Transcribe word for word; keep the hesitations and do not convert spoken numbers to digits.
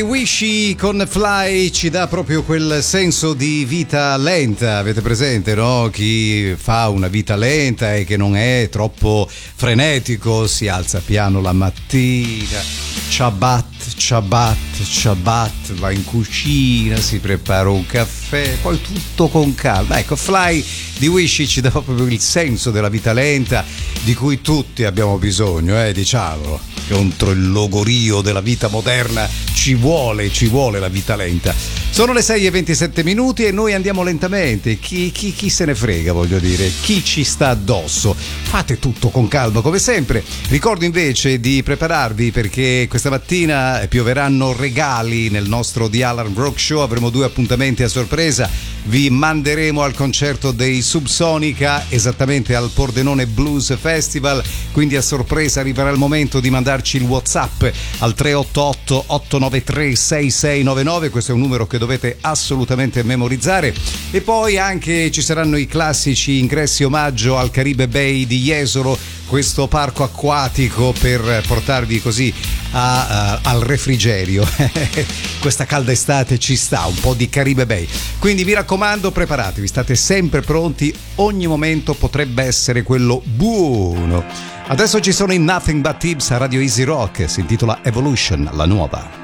Wishy con Fly ci dà proprio quel senso di vita lenta, avete presente, no? Chi fa una vita lenta e che non è troppo frenetico, si alza piano la mattina, Shabbat, Shabbat, Shabbat, va in cucina, si prepara un caffè, poi tutto con calma. Ecco, Fly di Wishy ci dà proprio il senso della vita lenta di cui tutti abbiamo bisogno, eh, diciamolo. Contro il logorio della vita moderna ci vuole, ci vuole la vita lenta. Sono le sei e ventisette minuti e noi andiamo lentamente. Chi, chi, chi se ne frega, voglio dire, chi ci sta addosso. Fate tutto con calma come sempre. Ricordo invece di prepararvi perché questa mattina pioveranno regali nel nostro The Alarm Rock Show. Avremo due appuntamenti a sorpresa. Vi manderemo al concerto dei Subsonica, esattamente al Pordenone Blues Festival, quindi a sorpresa arriverà il momento di mandarci il WhatsApp al tre otto otto otto nove tre sei sei nove nove. Questo è un numero che dovete assolutamente memorizzare. E poi anche ci saranno i classici ingressi omaggio al Caribe Bay di Jesolo, questo parco acquatico per portarvi così a, a, al refrigerio. Questa calda estate ci sta, un po' di Caribe Bay. Quindi vi raccomando, preparatevi, state sempre pronti, ogni momento potrebbe essere quello buono. Adesso ci sono i Nothing But Tips a Radio Easy Rock, si intitola Evolution, la nuova.